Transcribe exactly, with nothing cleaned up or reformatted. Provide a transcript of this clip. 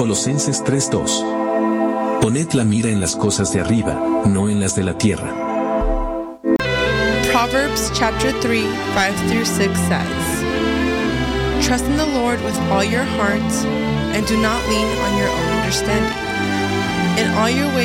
Colosenses tres dos. Poned la mira en las cosas de arriba, no en las de la tierra. Proverbs chapter three, five through six says, Trust in the Lord with all your heart, and do not lean on your own understanding. In all your ways